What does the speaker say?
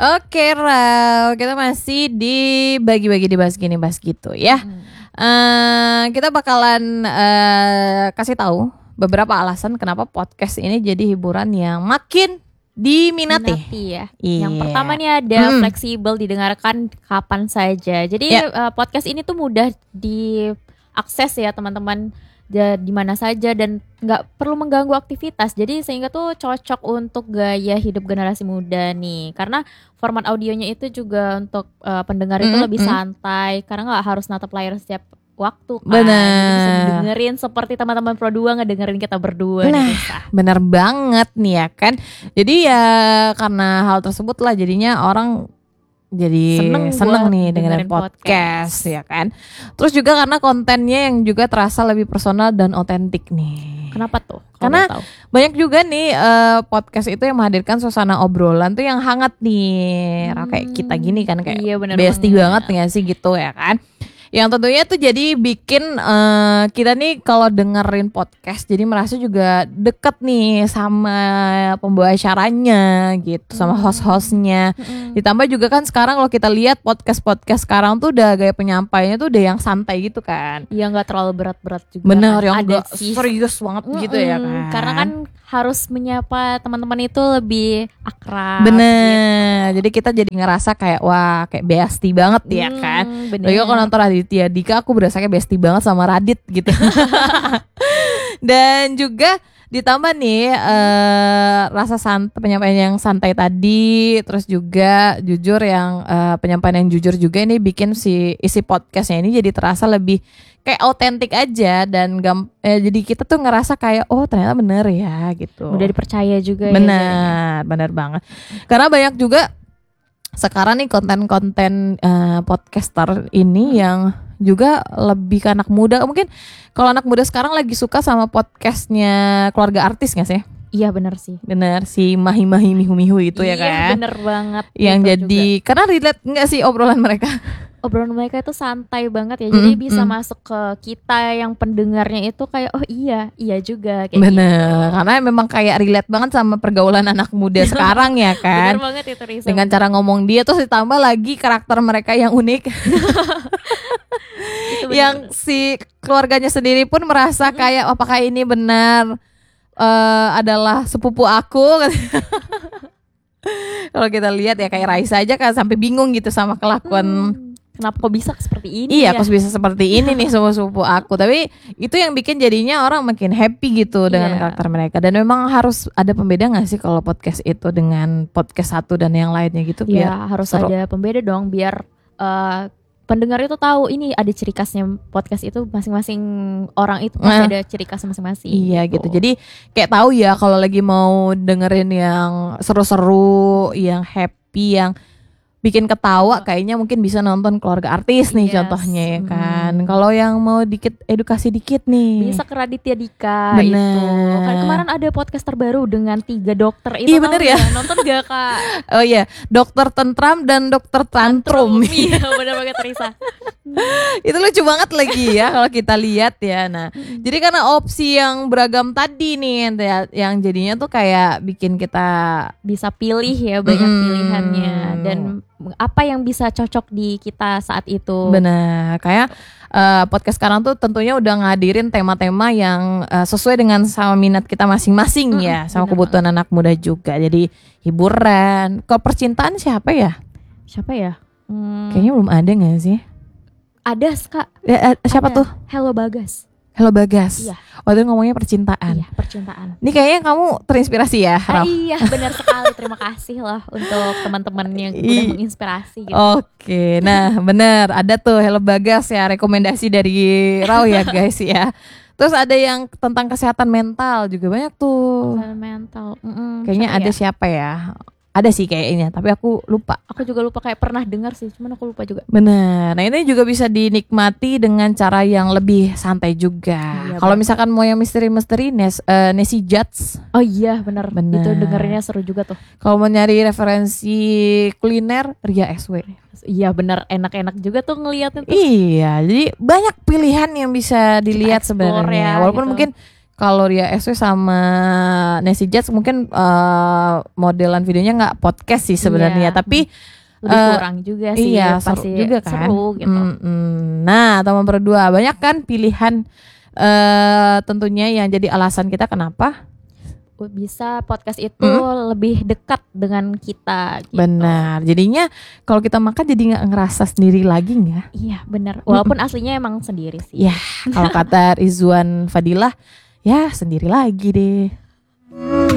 Oke, Rau, kita masih di bagi-bagi dibahas gini bahas gitu ya. Kita bakalan kasih tahu beberapa alasan kenapa podcast ini jadi hiburan yang makin diminati ya. Iya. Yang pertama nih ada fleksibel, didengarkan kapan saja. Jadi podcast ini tuh mudah diakses ya teman-teman, di mana saja dan nggak perlu mengganggu aktivitas. Jadi sehingga tuh cocok untuk gaya hidup generasi muda nih. Karena format audionya itu juga untuk pendengar itu lebih santai, karena nggak harus natap layar setiap waktu kan. Bener. Bisa dengerin seperti teman-teman Pro 2 ngedengerin kita berdua. Nah, benar banget nih ya kan. Jadi ya karena hal tersebut lah jadinya orang jadi seneng nih dengerin podcast ya kan. Terus juga karena kontennya yang juga terasa lebih personal dan otentik nih. Kenapa tuh? Karena banyak juga nih podcast itu yang menghadirkan suasana obrolan tuh yang hangat nih. Kayak kita gini kan kayak bestie banget nih sih gitu ya kan. Yang tentunya tuh jadi bikin kita nih kalau dengerin podcast jadi merasa juga deket nih sama pembawa acaranya gitu, sama host-hostnya. Ditambah juga kan sekarang kalau kita lihat podcast sekarang tuh udah gaya penyampaiannya tuh udah yang santai gitu kan. Iya, nggak terlalu berat-berat juga. Bener, kan? yang gak serius banget gitu ya kan. Karena kan harus menyapa teman-teman itu lebih akrab. Bener, gitu. Jadi kita jadi ngerasa kayak wah kayak bestie banget ya kan. Bener. Kalau nonton Raditya Dika aku berasa kayak bestie banget sama Radit gitu. Dan juga ditambah nih rasa penyampaian yang santai tadi, terus juga jujur yang penyampaian yang jujur juga ini bikin si isi podcastnya ini jadi terasa lebih kayak autentik aja dan jadi kita tuh ngerasa kayak oh ternyata bener ya gitu. Udah dipercaya juga. Bener banget. Karena banyak juga sekarang nih konten-konten podcaster ini yang juga lebih ke anak muda. Mungkin kalau anak muda sekarang lagi suka sama podcastnya keluarga artis gak sih? Iya benar sih. Bener, si Mahi Mihu itu ya kan. Iya bener banget. Yang jadi juga. Karena relate gak sih obrolan mereka? Obrolan mereka itu santai banget ya. Jadi bisa masuk ke kita yang pendengarnya itu kayak oh iya juga kayak bener gitu. Karena memang kayak relate banget sama pergaulan anak muda sekarang ya kan. Bener banget itu Risa. Dengan cara ngomong dia terus ditambah lagi karakter mereka yang unik. Yang si keluarganya sendiri pun merasa kayak apakah ini benar adalah sepupu aku. Kalau kita lihat ya kayak Raisa aja kan sampai bingung gitu sama kelakuan. Kenapa kok bisa seperti ini? Iya, kok bisa seperti ini nih sepupu aku. Tapi itu yang bikin jadinya orang makin happy gitu dengan karakter mereka. Dan memang harus ada pembeda nggak sih kalau podcast itu dengan podcast satu dan yang lainnya gitu? Iya, harus seru. Ada pembeda dong biar pendengar itu tahu ini ada ciri khasnya podcast itu, masing-masing orang itu pasti ada ciri khas masing-masing. Iya gitu. Jadi kayak tahu ya kalau lagi mau dengerin yang seru-seru, yang happy, yang bikin ketawa, kayaknya mungkin bisa nonton keluarga artis nih contohnya ya kan. Kalau yang mau edukasi dikit nih bisa ke Raditya Dika. Bener. Itu kan kemarin ada podcast terbaru dengan 3 dokter itu. Iya bener ya. Nonton gak Kak? Oh iya, dokter tentram dan dokter tantrum. Iya bener banget Risa. Itu lucu banget lagi ya kalau kita lihat ya. Nah jadi karena opsi yang beragam tadi nih yang jadinya tuh kayak bikin kita bisa pilih ya, banyak pilihannya. Dan apa yang bisa cocok di kita saat itu. Benar, kayak podcast sekarang tuh tentunya udah ngadirin tema-tema yang sesuai dengan sama minat kita masing-masing ya, sama kebutuhan anak muda juga. Jadi hiburan. Kalau percintaan siapa ya? Kayaknya belum ada nggak sih? Ada Kak. Siapa tuh? Hello Bagas. Hello Bagas. Iya. Waktu itu ngomongnya percintaan. Iya, percintaan. Ini kayaknya kamu terinspirasi ya, Raf? Iya, benar sekali. Terima kasih loh untuk teman-teman yang udah menginspirasi gitu. Oke, nah benar. Ada tuh Hello Bagas ya, rekomendasi dari Rau ya guys ya. Terus ada yang tentang kesehatan mental juga banyak tuh. Kesehatan mental. Kayaknya ada siapa ya? Ada sih kayaknya, tapi aku lupa. Aku juga lupa, kayak pernah dengar sih, cuman aku lupa juga. Bener, nah ini juga bisa dinikmati dengan cara yang lebih santai juga. Kalau misalkan mau yang misteri-misteri, Nessie Judge. Oh iya, benar. Itu dengerinnya seru juga tuh. Kalau mau nyari referensi kuliner, Ria SW. Iya benar, enak-enak juga tuh ngeliatnya tuh. Iya, jadi banyak pilihan yang bisa dilihat sebenarnya. Walaupun mungkin kalau Ria SW sama Nancy Judge mungkin modelan videonya nggak podcast sih sebenarnya, tapi lebih kurang juga sih. Iya, pasti seru juga kan. Seru gitu. Nah, teman berdua banyak kan pilihan tentunya yang jadi alasan kita kenapa bisa podcast itu lebih dekat dengan kita gitu. Benar, jadinya kalau kita makan jadi nggak ngerasa sendiri lagi nggak? Iya benar, walaupun aslinya emang sendiri sih. Ya, kalau kata Rizwan Fadilah, ya sendiri lagi deh.